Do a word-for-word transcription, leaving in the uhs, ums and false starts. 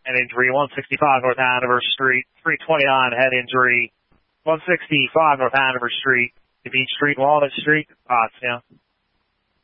head injury, one sixty-five North Hanover Street, three twenty-nine head injury, one sixty-five North Hanover Street, Beach Street, Walnut Street, Pottstown.